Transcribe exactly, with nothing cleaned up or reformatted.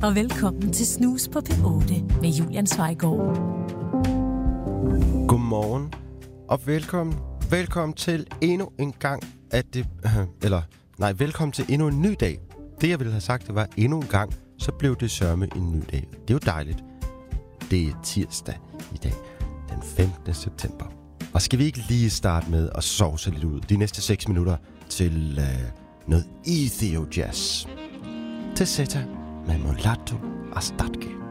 og velkommen til Snus på P otte med Julian Zweigård. Godmorgen og velkommen, velkommen til endnu en gang at det, øh, eller nej, velkommen til endnu en ny dag. Det jeg ville have sagt, det var endnu en gang, så blev det sørme en ny dag. Det er jo dejligt. Det er tirsdag i dag, den femtende september. Og skal vi ikke lige starte med at sovse lidt ud de næste seks minutter til øh, noget Ethio Jazz. Til Zeta med Mulatto og Statke.